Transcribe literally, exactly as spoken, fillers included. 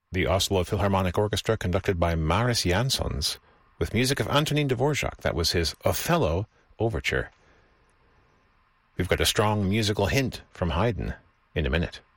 the Oslo Philharmonic Orchestra, conducted by Maris Jansons, with music of Antonin Dvorak. That was his Othello Overture. We've got a strong musical hint from Haydn in a minute.